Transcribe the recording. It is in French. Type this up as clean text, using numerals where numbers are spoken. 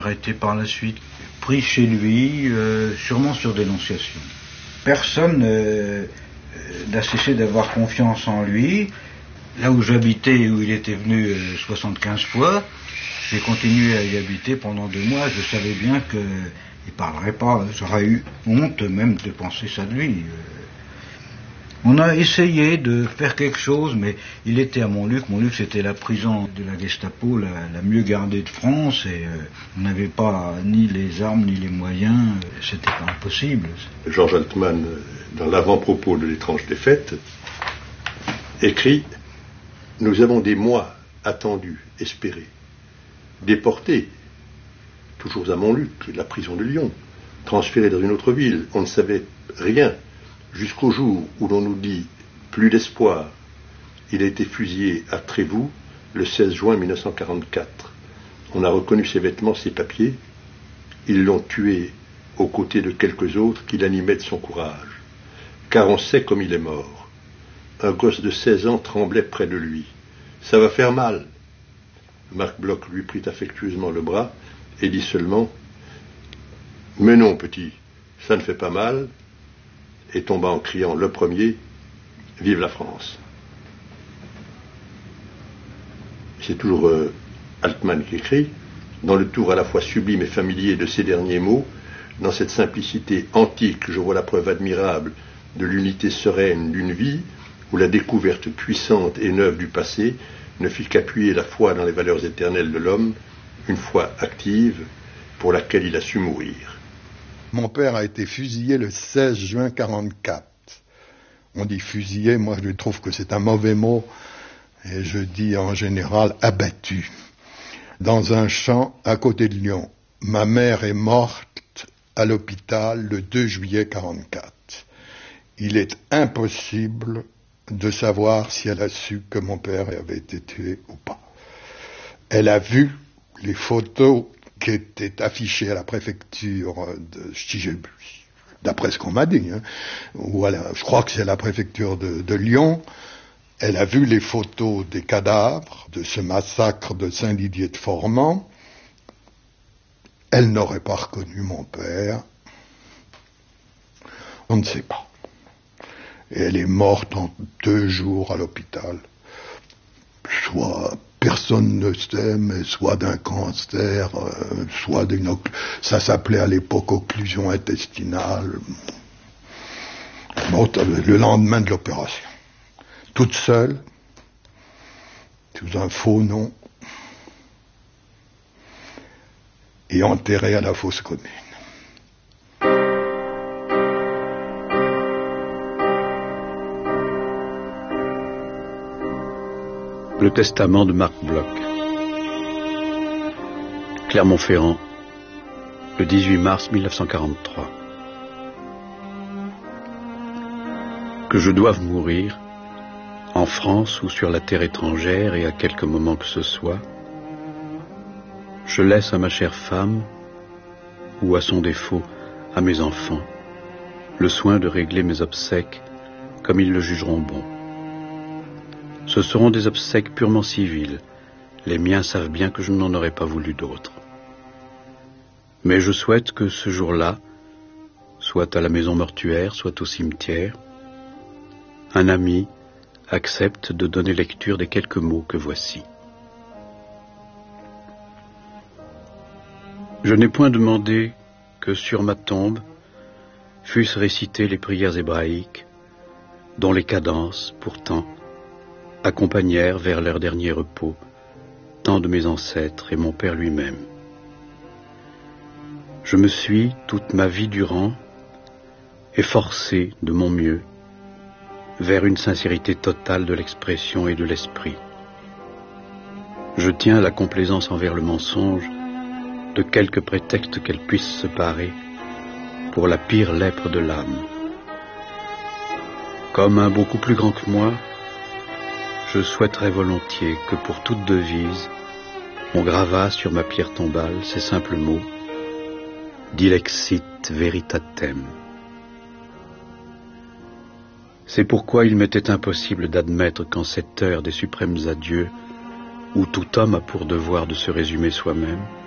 Arrêté par la suite, pris chez lui, sûrement sur dénonciation. Personne n'a cessé d'avoir confiance en lui. Là où j'habitais, où il était venu 75 fois, j'ai continué à y habiter pendant 2 mois. Je savais bien qu'il ne parlerait pas. J'aurais eu honte même de penser ça de lui. On a essayé de faire quelque chose, mais il était à Montluc. Montluc, c'était la prison de la Gestapo, la mieux gardée de France, et on n'avait pas ni les armes ni les moyens. C'était pas impossible. Georges Altman, dans l'avant-propos de l'étrange défaite, écrit « Nous avons des mois attendus, espérés, déportés, toujours à Montluc, la prison de Lyon, transférés dans une autre ville. On ne savait rien. Jusqu'au jour où l'on nous dit « plus d'espoir ». Il a été fusillé à Trévoux le 16 juin 1944. On a reconnu ses vêtements, ses papiers. Ils l'ont tué aux côtés de quelques autres qui l'animaient de son courage. Car on sait comme il est mort. Un gosse de 16 ans tremblait près de lui. « Ça va faire mal !» Marc Bloch lui prit affectueusement le bras et dit seulement « Mais non, petit, ça ne fait pas mal !» et tomba en criant le premier « Vive la France !» C'est toujours Altman qui écrit, dans le tour à la fois sublime et familier de ces derniers mots, dans cette simplicité antique, je vois la preuve admirable de l'unité sereine d'une vie, où la découverte puissante et neuve du passé ne fit qu'appuyer la foi dans les valeurs éternelles de l'homme, une foi active pour laquelle il a su mourir. Mon père a été fusillé le 16 juin 1944. On dit fusillé, moi je trouve que c'est un mauvais mot, et je dis en général abattu. Dans un champ à côté de Lyon. Ma mère est morte à l'hôpital le 2 juillet 1944. Il est impossible de savoir si elle a su que mon père avait été tué ou pas. Elle a vu les photos qui était affiché à la préfecture de Stigebus, d'après ce qu'on m'a dit. Voilà, je crois que c'est la préfecture de Lyon. Elle a vu les photos des cadavres de ce massacre de Saint-Didier-de-Formans. Elle n'aurait pas reconnu mon père. On ne sait pas. Et elle est morte en 2 jours à l'hôpital. Soit personne ne sait, mais soit d'un cancer, soit d'une... Ça s'appelait à l'époque occlusion intestinale. Bon, le lendemain de l'opération. Toute seule, sous un faux nom, et enterrée à la fosse commune. Le testament de Marc Bloch. Clermont-Ferrand, le 18 mars 1943. Que je doive mourir, en France ou sur la terre étrangère et à quelque moment que ce soit, je laisse à ma chère femme, ou à son défaut, à mes enfants, le soin de régler mes obsèques comme ils le jugeront bon. Ce seront des obsèques purement civiles. Les miens savent bien que je n'en aurais pas voulu d'autres. Mais je souhaite que ce jour-là, soit à la maison mortuaire, soit au cimetière, un ami accepte de donner lecture des quelques mots que voici. Je n'ai point demandé que sur ma tombe fussent récitées les prières hébraïques, dont les cadences, pourtant, accompagnèrent vers leur dernier repos tant de mes ancêtres et mon père lui-même. Je me suis, toute ma vie durant, efforcé de mon mieux vers une sincérité totale de l'expression et de l'esprit. Je tiens à la complaisance envers le mensonge, de quelque prétexte qu'elle puisse se parer, pour la pire lèpre de l'âme. Comme un beaucoup plus grand que moi, je souhaiterais volontiers que pour toute devise, on gravât sur ma pierre tombale ces simples mots « Dilexit veritatem ». C'est pourquoi il m'était impossible d'admettre qu'en cette heure des suprêmes adieux, où tout homme a pour devoir de se résumer soi-même,